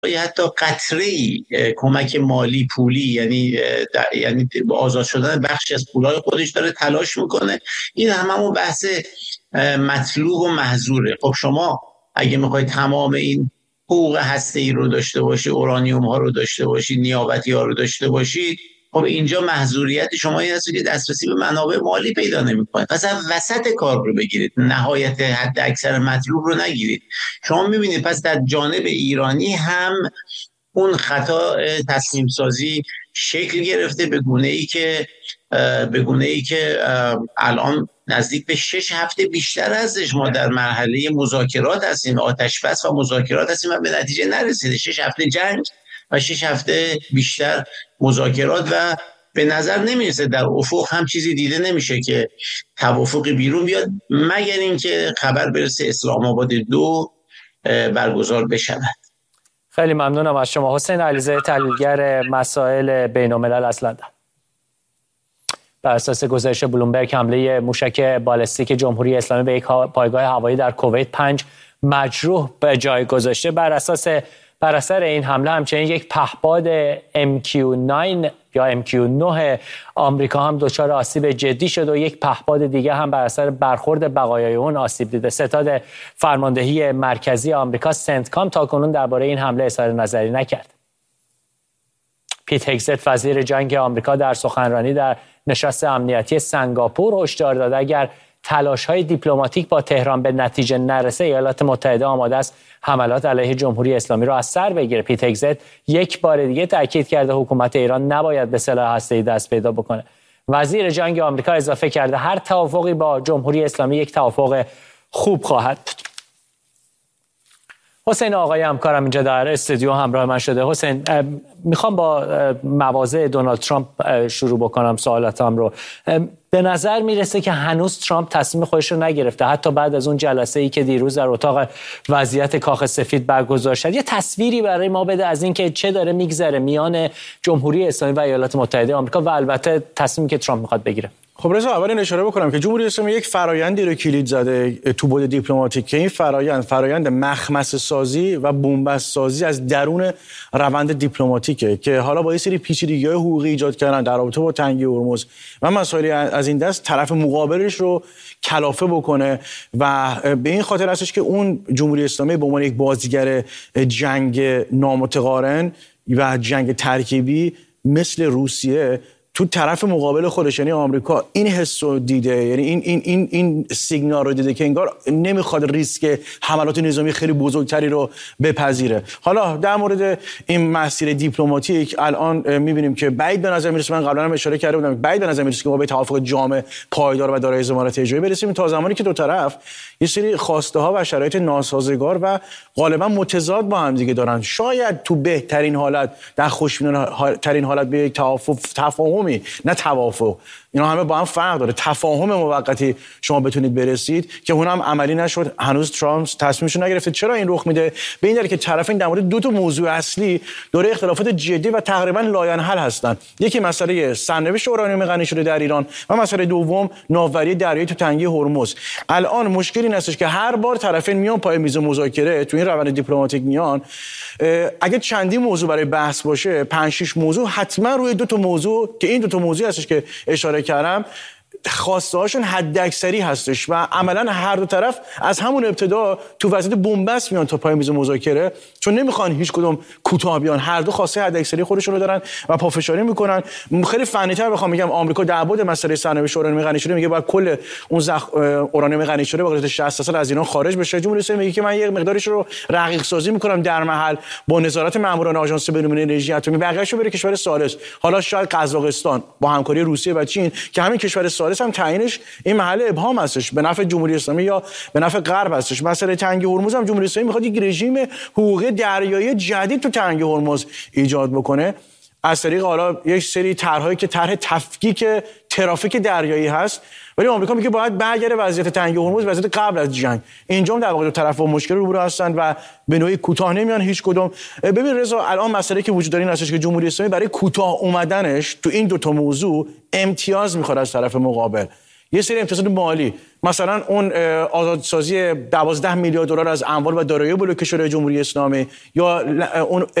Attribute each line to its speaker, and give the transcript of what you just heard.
Speaker 1: حتی قطره‌ای کمک مالی پولی، یعنی آزاد شدن بخشی از پولهای خودش داره تلاش میکنه. این هممون بحث مطلوب و محظوره. خب شما اگه میخواید تمام این حقوق هسته‌ای رو داشته باشید، اورانیوم ها رو داشته باشید، نیابتی ها رو داشته باشید، خب اینجا محظوریت شما این هست که دسترسی به منابع مالی پیدا نمی‌کنید. پس وسط کار رو بگیرید، نهایت حد اکثر مطلوب رو نگیرید. شما می‌بینید پس در جانب ایرانی هم اون خطا تصمیم سازی شکل گرفته به گونه‌ای که الان نزدیک به 6 هفته بیشتر ازش ما در مرحله مذاکرات هستیم، آتش‌بس و مذاکرات هستیم و به نتیجه نرسیده. 6 هفته جنگ و 6 هفته بیشتر مذاکرات و به نظر نمیرسه در افق هم چیزی دیده نمیشه که توافقی بیرون بیاد، مگر اینکه خبر برسه اسلام آباد 2 برگزار بشود.
Speaker 2: خیلی ممنونم از شما حسین علیزاده، تحلیلگر مسائل بین‌الملل از لندن. بر اساس گزارش بلومبرگ حمله موشک بالستیک جمهوری اسلامی به یک پایگاه هوایی در کویت 5 مجروح به جای گذاشته. بر اثر این حمله همچنین یک پهپاد MQ-9 یا MQ-9 آمریکا هم دچار آسیب جدی شد و یک پهپاد دیگه هم بر اثر برخورد بقایای اون آسیب دیده. ستاد فرماندهی مرکزی آمریکا سنتکام تاکنون درباره این حمله اظهار نظری نکرد. پیت هگزت وزیر جنگ آمریکا در سخنرانی در نشست امنیتی سنگاپور هشدار داد اگر تلاش‌های دیپلماتیک با تهران به نتیجه نرسه، ایالات متحده آماده است حملات علیه جمهوری اسلامی را از سر بگیره. پیت هگزت یک بار دیگه تاکید کرده حکومت ایران نباید به سلاح هسته‌ای دست پیدا بکنه. وزیر جنگ آمریکا اضافه کرده هر توافقی با جمهوری اسلامی یک توافق خوب خواهد بود. حسین آقای همکارم اینجا در استودیو همراه من شده. حسین، میخوام با مواضع دونالد ترامپ شروع بکنم سوالاتم رو. به نظر میرسه که هنوز ترامپ تصمیم خودش رو نگرفته، حتی بعد از اون جلسه ای که دیروز در اتاق وضعیت کاخ سفید برگزار شد. یه تصویری برای ما بده از این که چه داره میگذره میان جمهوری اسلامی و ایالات متحده آمریکا و البته تصمیمی که ترامپ میخواد بگیره.
Speaker 3: خب رضا، اول اشاره بکنم که جمهوری اسلامی یک فرایندی رو کلید زده تو بود دیپلماتیک که این فرایند مخمصه سازی و بنبست سازی از درون روند دیپلماتیکه که حالا با یه سری پیچیدگی‌های حقوقی ایجاد کردن در رابطه با تنگی هرمز و مسائلی از این دست طرف مقابلش رو کلافه بکنه و به این خاطر هستش که اون جمهوری اسلامی به عنوان یک بازیگر جنگ نامتقارن و جنگ ترکیبی مثل روسیه تو طرف مقابل خودش یعنی آمریکا این حسو دیده، یعنی این سیگنال رو دیده که انگار نمیخواد ریسک حملات نظامی خیلی بزرگتری رو بپذیره. حالا در مورد این مسیر دیپلماتیک الان میبینیم که بعید به نظر میرسه، من قبلا هم اشاره کرده بودم، بعید به نظر میرسه که ما به توافق جامع پایدار و دارای ضمانت اجرایی برسیم تا زمانی که دو طرف یه سری خواسته ها و شرایط ناسازگار و غالبا متضاد با هم دیگه دارن. شاید تو بهترین حالت، در خوشبینانه ترین حالت به یک تفاهمی، نه توافق، اینا همه با هم فرق داره، تفاهم موقتی شما بتونید برسید که اونم عملی نشد. هنوز ترامپ تصمیمش رو نگرفته. چرا این رخ میده؟ به این دلیل که طرفین در مورد دو تا موضوع اصلی داره اختلافات جدی و تقریبا لاینحل هستن. یکی مسئله سرنوشت اورانیوم غنی شده در ایران و مسئله دوم ناوبری دریایی تو تنگه هرمز. الان مشکلی این هستش که هر بار طرفین میان پای میز مذاکره تو این روند دیپلماتیک میان، اگه چندین موضوع برای بحث باشه 5-6 موضوع حتما روی دو تا موضوع که این دو تا موضوع هستش که اشاره کردم خواسته هاشون حداکثری هستش و عملا هر دو طرف از همون ابتدا تو وضعیت بنبست میان تا پای میز مذاکره، چون نمیخوان هیچ کدوم کوتاه بیان. هر دو خواسته حداکثری خودشون رو دارن و پافشاری میکنن. خیلی فنی‌تر بخوام بگم، آمریکا در مورد مسئله سرنوشت اورانیوم غنی شده میگه باید کل اون اورانیوم غنی شده به قدرت 60 سال از ایران خارج بشه. جمهوری اسلامی میگه که من یک مقدارش رو رقیق سازی میکنم در محل با نظارت ماموران آژانس بین‌المللی انرژی اتمی، بقیه‌شو بره کشور ثالث، حالا شاید قزاقستان با همکاری روسیه و چین که همین کشور ثالث هم تعیینش این محل ابهام هستش، به نفع جمهوری اسلامی یا به نفع غرب هستش. مسئله تنگه هرمز هم جمهوری اسلامی میخواد یک رژیم حقوقی دریایی جدید تو تنگه هرمز ایجاد بکنه از طریق حالا یک سری طرحهایی که طرح تفکیک ترافیک دریایی هست، ولی آمریکا میگه باید برگرده وضعیت تنگه هرمز وضعیت قبل از جنگ. اینجا در واقع دو طرف با مشکل روبرو هستند و به نوعی کوتاه نمیان هیچ کدوم. ببین رضا، الان مسئله که وجود داره این هستش که جمهوری اسلامی برای کوتاه اومدنش تو این دو تا موضوع امتیاز میخواد از طرف مقابل. یه سری امتیازات مالی مثلا اون آزادسازی 12 میلیارد دلار از اموال و دارایی بلوک شورای جمهوری اسلامی یا اون